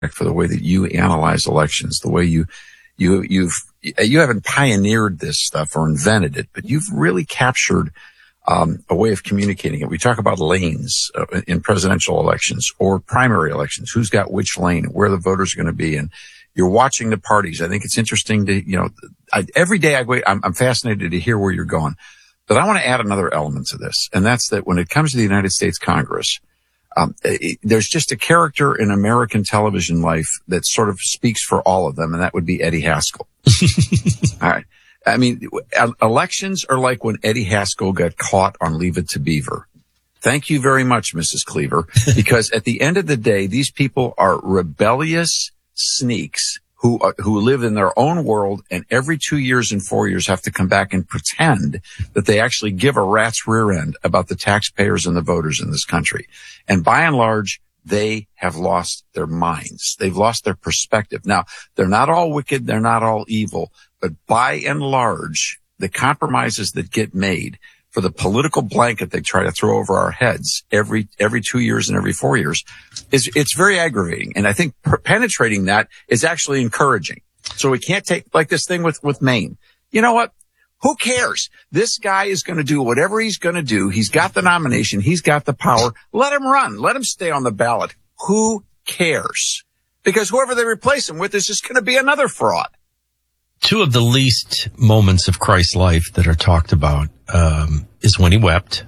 for the way that you analyze elections, the way you haven't pioneered this stuff or invented it, but you've really captured a way of communicating it. We talk about lanes in presidential elections or primary elections, who's got which lane, where the voters are going to be, and you're watching the parties. I think it's interesting to, every day I'm fascinated to hear where you're going. But I want to add another element to this, and that's that when it comes to the United States Congress, there's just a character in American television life that sort of speaks for all of them, and that would be Eddie Haskell. All right. I mean, elections are like when Eddie Haskell got caught on Leave It to Beaver. Thank you very much, Mrs. Cleaver, because at the end of the day, these people are rebellious sneaks who live in their own world, and every 2 years and 4 years have to come back and pretend that they actually give a rat's rear end about the taxpayers and the voters in this country. And by and large, they have lost their minds. They've lost their perspective. Now, they're not all wicked. They're not all evil. But by and large, the compromises that get made for the political blanket they try to throw over our heads every 2 years and every 4 years it's very aggravating. And I think penetrating that is actually encouraging. So we can't take like this thing with Maine. You know what? Who cares? This guy is going to do whatever he's going to do. He's got the nomination. He's got the power. Let him run. Let him stay on the ballot. Who cares? Because whoever they replace him with is just going to be another fraud. Two of the least moments of Christ's life that are talked about is when he wept,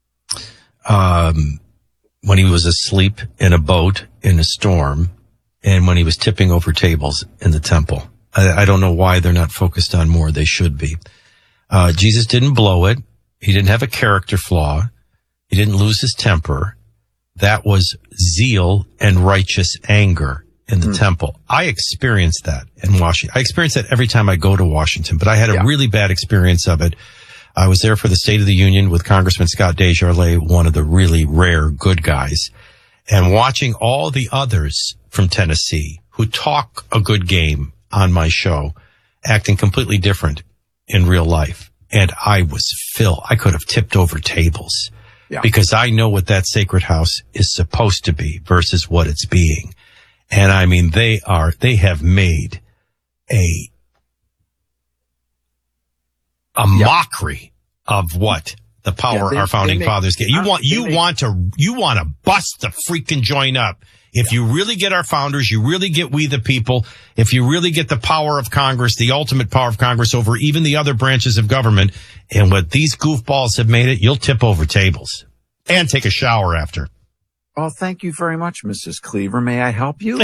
when he was asleep in a boat in a storm, and when he was tipping over tables in the temple. I don't know why they're not focused on more. They should be. Jesus didn't blow it. He didn't have a character flaw. He didn't lose his temper. That was zeal and righteous anger in the temple. I experienced that in Washington. I experience that every time I go to Washington, but I had a really bad experience of it. I was there for the State of the Union with Congressman Scott Desjardins, one of the really rare good guys, and watching all the others from Tennessee who talk a good game on my show, acting completely different in real life. And I was filled. I could have tipped over tables because I know what that sacred house is supposed to be versus what it's being. And I mean, they have made a mockery of what the power our founding fathers gave. You want to bust the freaking joint up. If you really get our founders, you really get we the people, if you really get the power of Congress, the ultimate power of Congress over even the other branches of government, and what these goofballs have made it, you'll tip over tables and take a shower after. Well, thank you very much, Mrs. Cleaver. May I help you? May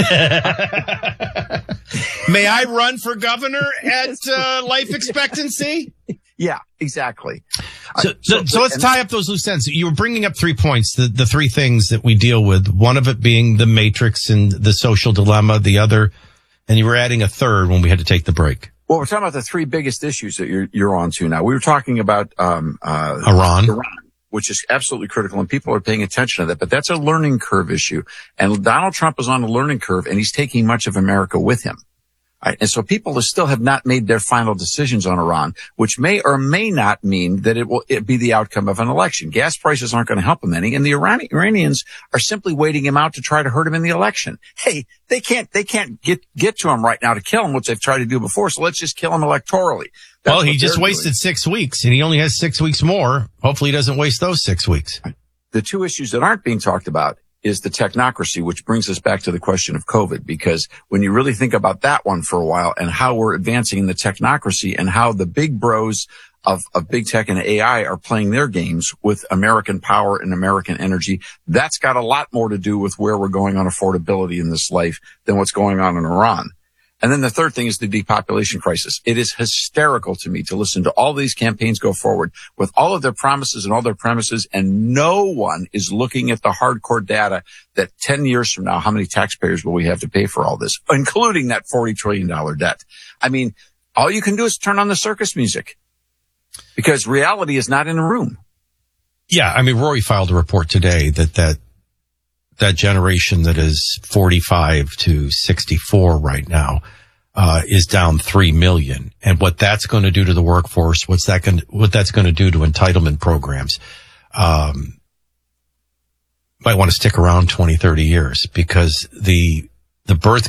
I run for governor at life expectancy? Yeah, exactly. So let's tie up those loose ends. You were bringing up 3 points, the three things that we deal with, one of it being the matrix and the social dilemma, the other, and you were adding a third when we had to take the break. Well, we're talking about the three biggest issues that you're on to now. We were talking about Iran, which is absolutely critical, and people are paying attention to that. But that's a learning curve issue. And Donald Trump is on a learning curve, and he's taking much of America with him. Right? And so people still have not made their final decisions on Iran, which may or may not mean that it will be the outcome of an election. Gas prices aren't going to help him any, and the Iranians are simply waiting him out to try to hurt him in the election. Hey, they can't get to him right now to kill him, which they've tried to do before, so let's just kill him electorally. Well, he just wasted 6 weeks, and he only has 6 weeks more. Hopefully he doesn't waste those 6 weeks. The two issues that aren't being talked about is the technocracy, which brings us back to the question of COVID, because when you really think about that one for a while and how we're advancing in the technocracy and how the big bros of big tech and AI are playing their games with American power and American energy, that's got a lot more to do with where we're going on affordability in this life than what's going on in Iran. And then the third thing is the depopulation crisis. It is hysterical to me to listen to all these campaigns go forward with all of their promises and all their premises, and no one is looking at the hardcore data that 10 years from now, how many taxpayers will we have to pay for all this, including that $40 trillion debt? I mean, all you can do is turn on the circus music because reality is not in the room. Yeah, I mean, Rory filed a report today that generation that is 45 to 64 right now, is down 3 million. And what that's going to do to the workforce, what that's going to do to entitlement programs, might want to stick around 20, 30 years because the the birth